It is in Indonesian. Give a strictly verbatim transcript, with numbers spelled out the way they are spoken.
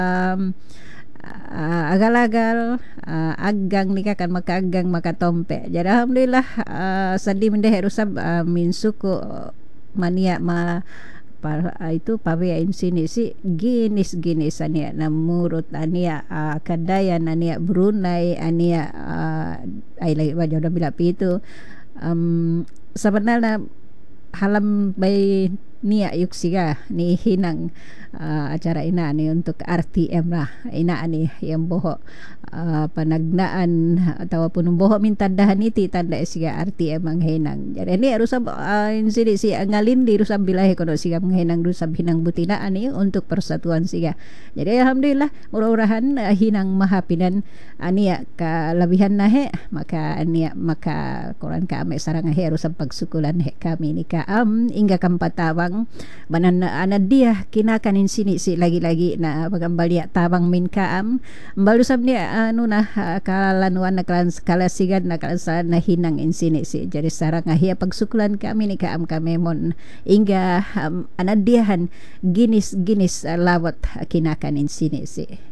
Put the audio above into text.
um, ah, agal-agal ah, aggang ni kan makaaggang makatompe jadi alhamdulillah ah, sandi mendeh rusab ah, min suku mania ma par ah, itu pawein sini si ginis-ginis ania namurut ania ah, kadayan ania Brunei ania ah, ay lagi ba udah bila itu um, sebenarnya halam bay niya yuk siga ni hinang ah, acara ina ni untuk R T M lah ina ni yang boho ah, panagnaan ataupun boho minta dahan iti tanda siga R T M ang hinang jadi ni rusab uh, sini si ngalin di rusab bilahe kono siga menghinang rusab hinang butina ani untuk persatuan siga jadi alhamdulillah murah-murahan uh, hinang mahapinan ania kalabihan nahe maka ania maka koran kami sarang he rusab pagsukulan he kami ni kaam hingga kampatawang banan ana dia kinakanin sini si lagi-lagi na pagambalya tabang min kaam balusab ni anu na uh, kalanuan na kalan kalasigan na kalansan na hinang in sini si jadi sarang ahia pagsukulan kami ni kaam kami mon hingga um, ana diahan ginis-ginis uh, lawat uh, kinakanin sini si